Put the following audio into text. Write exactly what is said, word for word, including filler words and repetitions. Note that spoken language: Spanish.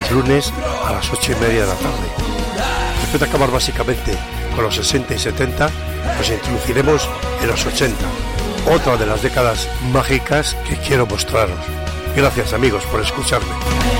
los lunes a las ocho y media de la tarde. Después de acabar básicamente con los sesenta y setenta, nos introduciremos en los ochenta, otra de las décadas mágicas que quiero mostraros. Gracias amigos por escucharme.